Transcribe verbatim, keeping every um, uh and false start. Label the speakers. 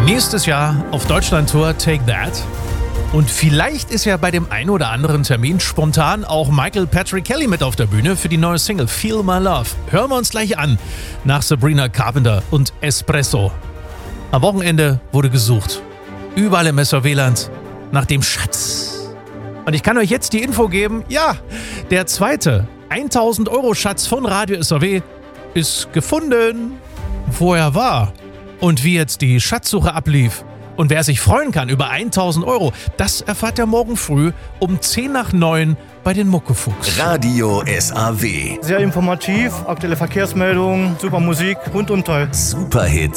Speaker 1: Nächstes Jahr auf Deutschland-Tour Take That. Und vielleicht ist ja bei dem einen oder anderen Termin spontan auch Michael Patrick Kelly mit auf der Bühne für die neue Single Feel My Love. Hören wir uns gleich an nach Sabrina Carpenter und Espresso. Am Wochenende wurde gesucht. Überall im S V W-Land nach dem Schatz. Und ich kann euch jetzt die Info geben, ja, der zweite tausend Euro Schatz von Radio S V W ist gefunden. Wo er war und wie jetzt die Schatzsuche ablief und wer sich freuen kann über tausend Euro, das erfahrt ihr morgen früh um zehn nach neun bei den Muckefuchs.
Speaker 2: Radio S A W.
Speaker 3: Sehr informativ, aktuelle Verkehrsmeldungen, super Musik, rundum toll.
Speaker 2: Superhits.